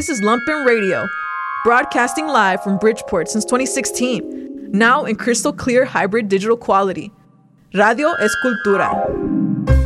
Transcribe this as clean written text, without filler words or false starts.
This is Lumpen Radio, broadcasting live from Bridgeport since 2016, now in crystal clear hybrid digital quality. Radio es cultura.